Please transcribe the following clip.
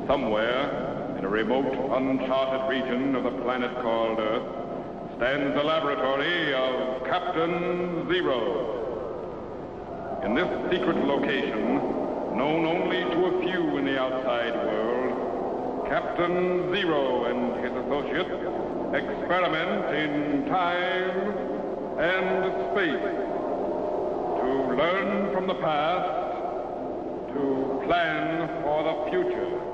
Somewhere, in a remote, uncharted region of the planet called Earth, stands the laboratory of Captain Zero. In this secret location, known only to a few in the outside world, Captain Zero and his associates experiment in time and space to learn from the past, to plan for the future.